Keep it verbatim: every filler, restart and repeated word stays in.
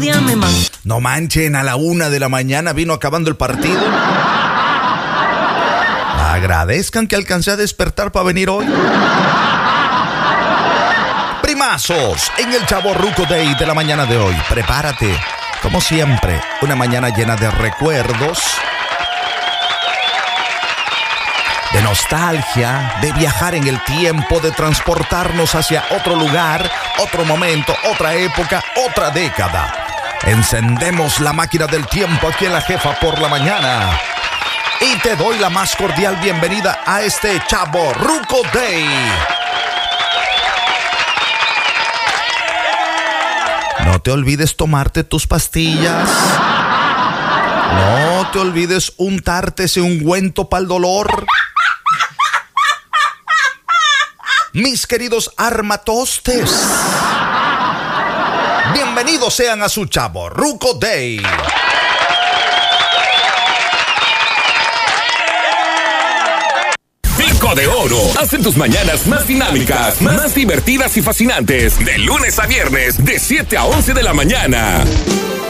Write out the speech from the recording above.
Dígame más. No manchen, a la una de la mañana vino acabando el partido. Agradezcan que alcancé a despertar para venir hoy. Primazos, en el Chavorruco Day de la mañana de hoy. Prepárate, como siempre, una mañana llena de recuerdos, de nostalgia, de viajar en el tiempo, de transportarnos hacia otro lugar, otro momento, otra época, otra década. Encendemos la máquina del tiempo aquí en La Jefa por la mañana. Y te doy la más cordial bienvenida a este Chavorruco Day. No te olvides tomarte tus pastillas. No te olvides untarte ese ungüento para el dolor. Mis queridos armatostes, bienvenidos sean a su Chavorruco Day. Pico de Oro. Hacen tus mañanas más dinámicas, más divertidas y fascinantes. De lunes a viernes, de siete a once de la mañana.